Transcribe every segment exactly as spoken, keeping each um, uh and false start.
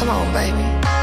Come on, baby.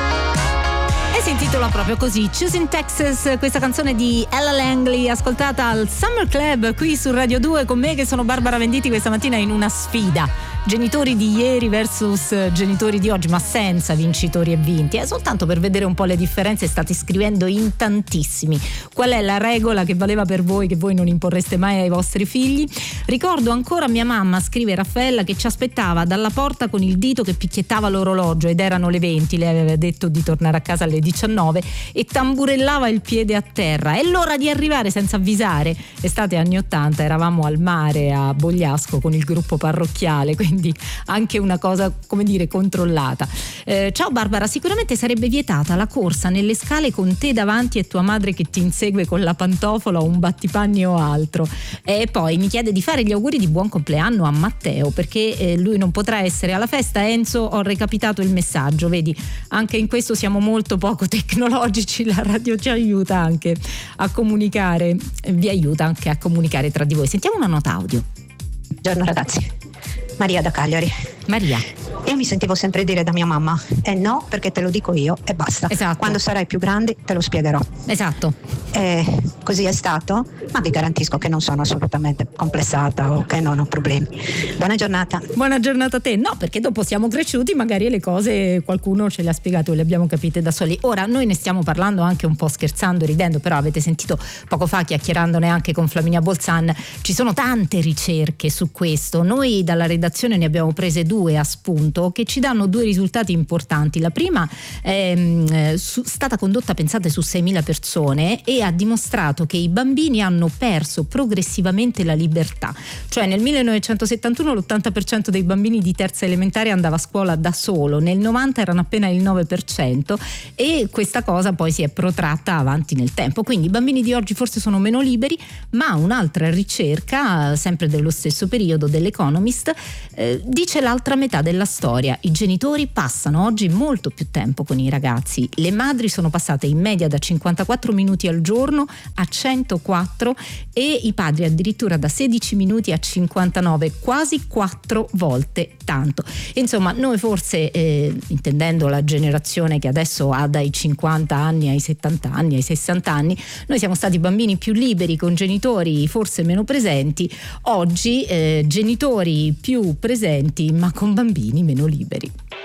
E si intitola proprio così, Choosing Texas, questa canzone di Ella Langley, ascoltata al Summer Club qui su Radio due con me che sono Barbara Venditti, questa mattina in una sfida. Genitori di ieri versus genitori di oggi, ma senza vincitori e vinti, è soltanto per vedere un po' le differenze. State scrivendo in tantissimi. Qual è la regola che valeva per voi, che voi non imporreste mai ai vostri figli? Ricordo ancora mia mamma, scrive Raffaella, che ci aspettava dalla porta con il dito che picchiettava l'orologio ed erano le venti, lei aveva detto di tornare a casa alle diciannove, e tamburellava il piede a terra. È l'ora di arrivare senza avvisare. Estate anni ottanta, eravamo al mare a Bogliasco con il gruppo parrocchiale, quindi anche una cosa, come dire, controllata. Eh, ciao Barbara, sicuramente sarebbe vietata la corsa nelle scale con te davanti e tua madre che ti insegue con la pantofola o un battipanni o altro. E poi mi chiede di fare gli auguri di buon compleanno a Matteo perché eh, lui non potrà essere alla festa. Enzo, ho recapitato il messaggio, vedi, anche in questo siamo molto poco tecnologici, la radio ci aiuta anche a comunicare, vi aiuta anche a comunicare tra di voi. Sentiamo una nota audio. Buongiorno ragazzi, Maria da Cagliari. Maria. Io mi sentivo sempre dire da mia mamma: eh no, perché te lo dico io e basta. Esatto. Quando sarai più grande te lo spiegherò. Esatto. E così è stato, ma vi garantisco che non sono assolutamente complessata o che non ho problemi. Buona giornata. Buona giornata a te. No, perché dopo siamo cresciuti, magari le cose qualcuno ce le ha spiegate o le abbiamo capite da soli. Ora noi ne stiamo parlando anche un po' scherzando, ridendo, però avete sentito poco fa, chiacchierandone anche con Flaminia Bolzan, ci sono tante ricerche su questo. Noi dalla redazione ne abbiamo prese due a spunto che ci danno due risultati importanti. La prima è eh, su, stata condotta, pensate, su seimila persone e ha dimostrato che i bambini hanno perso progressivamente la libertà. Cioè nel millenovecentosettantuno l'ottanta per cento dei bambini di terza elementare andava a scuola da solo, nel novanta erano appena il nove per cento e questa cosa poi si è protratta avanti nel tempo. Quindi i bambini di oggi forse sono meno liberi, ma un'altra ricerca, sempre dello stesso periodo, dell'Economist, eh, dice l'altra metà della storia. I genitori passano oggi molto più tempo con i ragazzi. Le madri sono passate in media da cinquantaquattro minuti al giorno a centoquattro e i padri addirittura da sedici minuti a cinquantanove, quasi quattro volte tanto. Insomma, noi forse, eh, intendendo la generazione che adesso ha dai cinquanta anni ai settanta anni, ai sessanta anni, noi siamo stati bambini più liberi con genitori forse meno presenti. Oggi eh, genitori più presenti ma con bambini meno liberi.